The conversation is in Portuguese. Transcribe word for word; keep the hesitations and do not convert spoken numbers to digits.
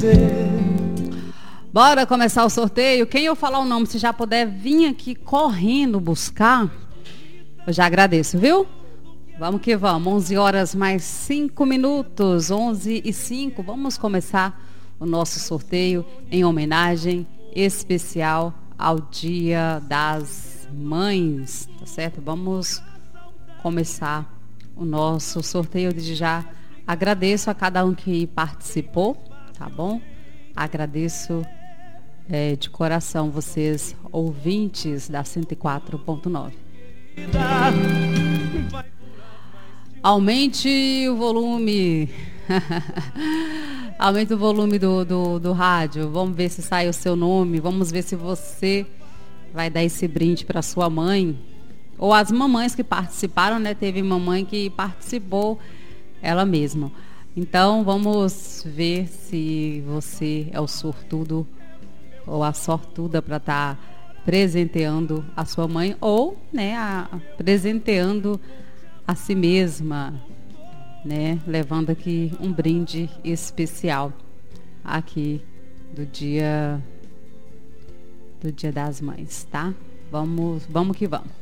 Bora começar o sorteio. Quem eu falar o nome, se já puder vir aqui correndo buscar, eu já agradeço, viu? Vamos que vamos. onze horas mais cinco minutos. onze e cinco. Vamos começar o nosso sorteio em homenagem especial ao Dia das Mães. Tá certo? Vamos começar o nosso sorteio. Desde já agradeço a cada um que participou, tá bom? Agradeço é, de coração vocês, ouvintes da cento e quatro ponto nove. Aumente o volume. Aumente o volume do, do, do rádio. Vamos ver se sai o seu nome. Vamos ver se você vai dar esse brinde para sua mãe. Ou as mamães que participaram, né? Teve mamãe que participou ela mesma. Então, vamos ver se você é o sortudo ou a sortuda para estar tá presenteando a sua mãe ou, né, a, presenteando a si mesma, né, levando aqui um brinde especial aqui do dia do Dia das Mães, tá? Vamos, vamos que vamos.